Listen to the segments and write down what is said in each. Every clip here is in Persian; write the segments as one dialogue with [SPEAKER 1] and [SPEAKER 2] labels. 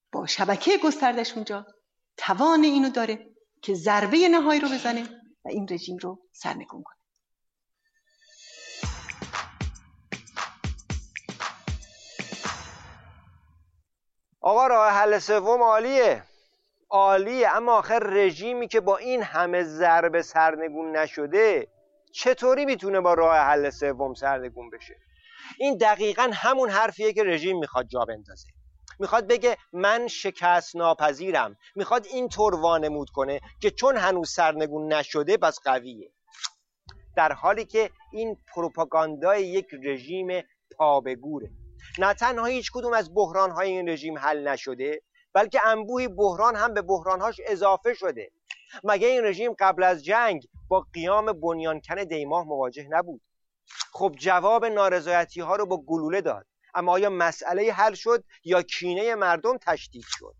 [SPEAKER 1] با شبکه گستردش اونجا توان اینو داره که ضربه نهایی رو بزنه و این رژیم رو سرنگون کنه.
[SPEAKER 2] آقا راه حل سوم عالیه، اما آخر رژیمی که با این همه ضربه سرنگون نشده چطوری میتونه با راه حل سوم سرنگون بشه؟ این دقیقاً همون حرفیه که رژیم میخواد جا بندازه. میخواد بگه من شکست ناپذیرم، میخواد این طور وانمود کنه که چون هنوز سرنگون نشده بس قویه، در حالی که این پروپاگاندای یک رژیم پابگوره. نه تنها هیچ کدوم از بحرانهای این رژیم حل نشده، بلکه انبوهی بحران هم به بحرانهاش اضافه شده. مگه این رژیم قبل از جنگ با قیام بنیانکن دیماه مواجه نبود؟ خب جواب نارضایتی ها رو با گلوله داد، اما آیا مسئله حل شد یا کینه مردم تشدید شد؟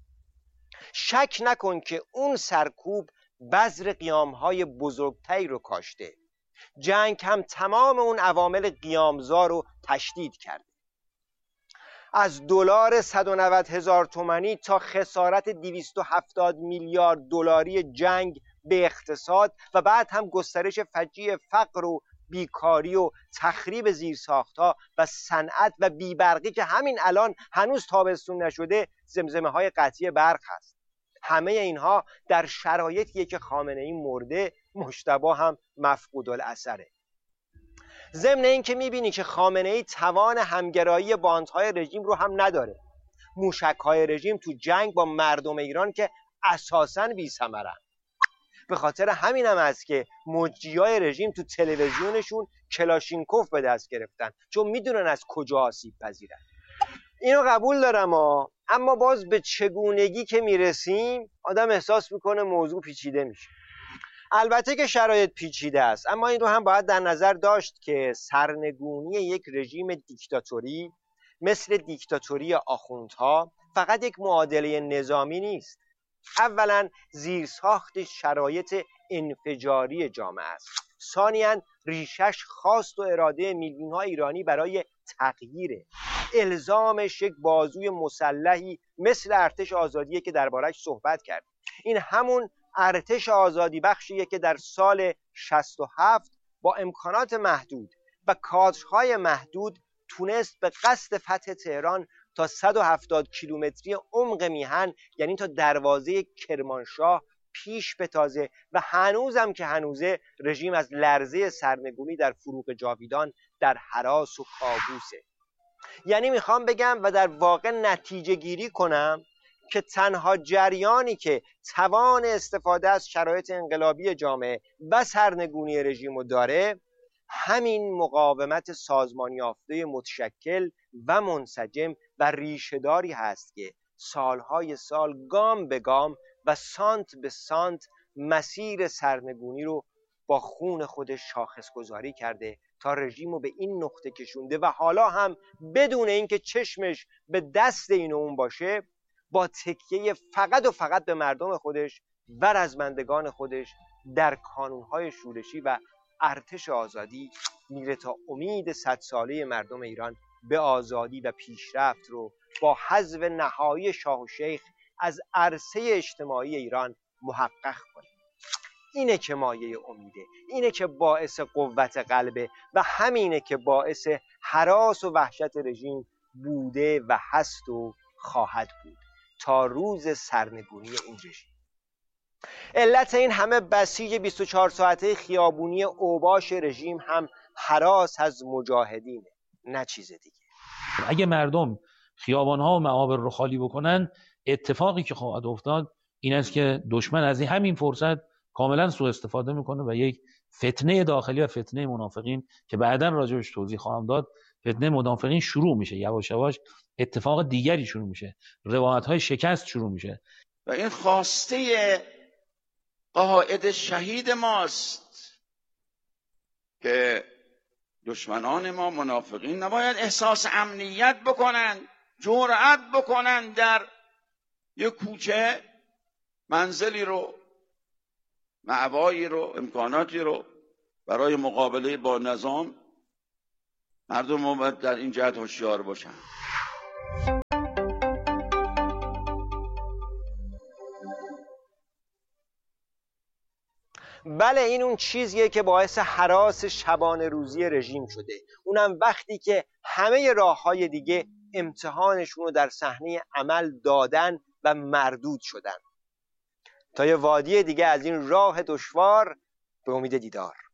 [SPEAKER 2] شک نکن که اون سرکوب بذر قیامهای بزرگتری رو کاشته. جنگ هم تمام اون عوامل قیامزار رو تشدید کرده، از دلار 190,000 تومانی تا خسارت 270 میلیارد دلاری جنگ به اقتصاد و بعد هم گسترش فجیع فقر و بیکاری و تخریب زیرساختها و صنعت و بیبرقی که همین الان هنوز تابستون نشده زمزمه های قطعی برق هست. همه اینها در شرایطیه که خامنه‌ای مرده، مجتبی هم مفقود الاثره. ضمن این که میبینی که خامنه‌ای توان همگرایی باندهای رژیم رو هم نداره. موشک‌های رژیم تو جنگ با مردم ایران که اساساً بی‌ثمرن. به خاطر همین هم است که مجریای رژیم تو تلویزیونشون کلاشینکوف به دست گرفتن، چون میدونن از کجا آسیب پذیرن. اینو قبول دارم اما باز به چگونگی که میرسیم آدم احساس میکنه موضوع پیچیده میشه. البته که شرایط پیچیده است، اما این رو هم باید در نظر داشت که سرنگونی یک رژیم دیکتاتوری مثل دیکتاتوری آخوندها فقط یک معادله نظامی نیست. اولا زیرساخت شرایط انفجاری جامعه است. ثانیاً ریشش خواست و اراده میلیون‌ها ایرانی برای تغییره. الزامش یک بازوی مسلحی مثل ارتش آزادیه که دربارش صحبت کرد. این همون ارتش آزادی بخشیه که در سال 67 با امکانات محدود و کادرهای محدود تونست به قصد فتح تهران تا 170 کیلومتری عمق میهن، یعنی تا دروازه کرمانشاه پیش بتازه و هنوزم که هنوزه رژیم از لرزه سرنگونی در فروغ جاویدان در هراس و کابوسه. یعنی میخوام بگم و در واقع نتیجه گیری کنم که تنها جریانی که توان استفاده از شرایط انقلابی جامعه و سرنگونی رژیم رو داره همین مقاومت سازمان یافته متشکل و منسجم و ریشه‌داری هست که سالهای سال گام به گام و سانت به سانت مسیر سرنگونی رو با خون خودش شاخص گذاری کرده تا رژیم رو به این نقطه کشونده و حالا هم بدون اینکه چشمش به دست این و اون باشه با تکیه فقط و فقط به مردم خودش و رزمندگان خودش در کانونهای شورشی و ارتش آزادی میره تا امید 100 ساله مردم ایران به آزادی و پیشرفت رو با حذف نهایی شاه و شیخ از عرصه اجتماعی ایران محقق کنه. اینه که مایه امیده، اینه که باعث قوت قلبه و همینه که باعث هراس و وحشت رژیم بوده و هست و خواهد بود تا روز سرنگونی این رژیم. علت این همه بسیج 24 ساعته خیابونی اوباش رژیم هم هراس از مجاهدینه، نه چیز دیگه.
[SPEAKER 3] اگه مردم خیابان‌ها و معابر رو خالی بکنن، اتفاقی که خواهد افتاد این است که دشمن از همین فرصت کاملا سوء استفاده میکنه و یک فتنه داخلی و فتنه منافقین که بعداً راجعش توضیح خواهم داد، فتنه منافقین شروع میشه، یواش یواش اتفاق دیگری شروع میشه، روایت‌های شکست شروع میشه.
[SPEAKER 4] و این خواسته قائد شهید ماست که دشمنان ما منافقین نباید احساس امنیت بکنن، جرأت بکنن در یک کوچه منزلی رو، معوایی رو، امکاناتی رو برای مقابله با نظام مردم باید در این جهت هوشیار باشن.
[SPEAKER 2] بله این اون چیزیه که باعث هراس شبانه روزی رژیم شده، اونم وقتی که همه راه‌های دیگه امتحانشون رو در صحنه عمل دادن و مردود شدن. تا یه وادی دیگه از این راه دشوار، به امید دیدار.